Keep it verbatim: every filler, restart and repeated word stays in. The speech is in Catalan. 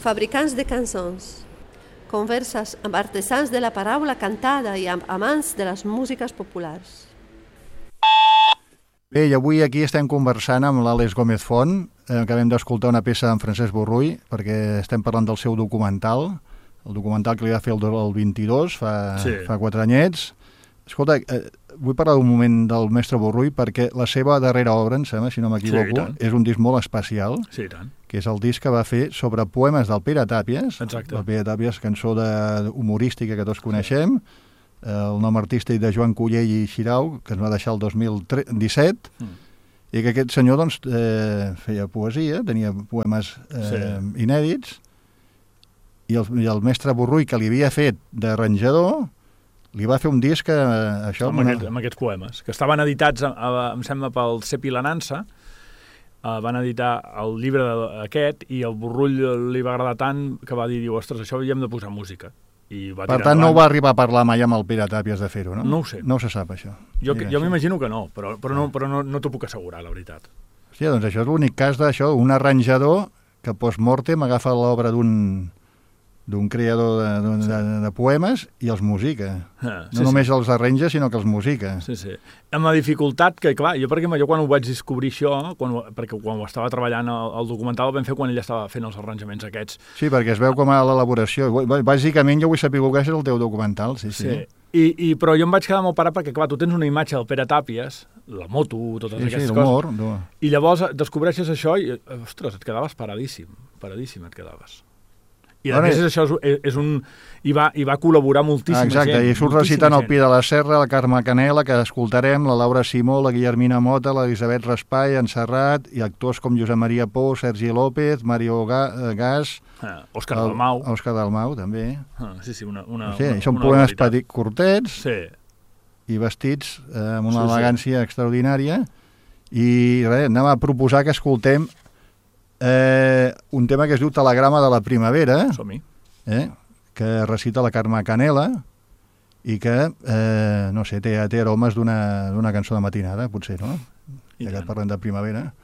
fabricants de cançons, converses amb artesans de la paraula cantada i amb amants de les músiques populars. Bé, i avui aquí estem conversant amb l'Àlex Gómez Font. Eh, acabem d'escoltar una peça d'en Francesc Borrull, perquè estem parlant del seu documental, el documental que li va fer el, el vint-i-dos, fa, sí. fa quatre anyets. Escolta, eh, vull parlar un moment del mestre Borrull, perquè la seva darrera obra, em sembla, si no m'equivoco, sí, és un disc molt especial, sí, tant. Que és el disc que va fer sobre poemes del Pere Tàpies. Exacte. El Pere Tàpies, cançó de, humorística que tots coneixem, sí. El nom artístic de Joan Cullell i Xirau, que ens va deixar el dos mil disset, mm. i que aquest senyor doncs, eh, feia poesia, tenia poemes eh, sí. inèdits, i el, i el mestre Borrull, que li havia fet d'arranjador, li va fer un disc eh, això, amb, una... aquest, amb aquests poemes, que estaven editats, a, a, em sembla, pel Cep i la Nansa. Uh, van editar el llibre aquest, i el Borrull li va agradar tant que va dir, diu, ostres, això hi hem de posar música. I va per tant, no va arribar a parlar mai amb el Pere Tàpies de fer-ho, no? No ho sé. No se sap, això. Jo, jo m'imagino que no, però, però, no, però no, no t'ho puc assegurar, la veritat. Sí, doncs això és l'únic cas d'això, un arranjador que post-mortem agafa l'obra d'un d'un creador de, de, sí. de, de poemes i els musica. Ah, sí, no només sí. els arranja, sinó que els musica. Sí, sí. Amb la dificultat que, clar, jo, perquè jo quan ho vaig descobrir això, quan, perquè quan ho estava treballant el, el documental el vam fer quan ell estava fent els arranjaments aquests. Sí, perquè es veu com a l'elaboració. Bàsicament jo vull saber gràcies al teu documental, sí, sí. sí. I, i, però jo em vaig quedar molt parat perquè, clar, tu tens una imatge del Pere Tàpies, la moto, totes sí, aquestes sí, coses, no. I llavors descobreixes això i, ostres, et quedaves paradíssim, paradíssim et quedaves. I a més això és, és un... I va, i va col·laborar moltíssima Exacte, gent. Exacte, i surt recitant el Pi de la Serra, la Carme Canela, que escoltarem, la Laura Simó, la Guillermina Mota, l'Elisabet Raspai, en Serrat, i actors com Josep Maria Pou, Sergi López, Mario Gas... Ah, Òscar el, Dalmau. Òscar Dalmau, també. Ah, sí, sí, una... una sí, una, són una poemes petits, curtets, sí. i vestits eh, amb una sí, elegància sí. extraordinària, i res, anem a proposar que escoltem eh, un tema que es diu Telegrama de la Primavera, som-hi. Eh, que recita la Carme Canela i que, eh, no sé, té, té aromes d'una cançó de matinada, potser, no? Ja que parlem de primavera.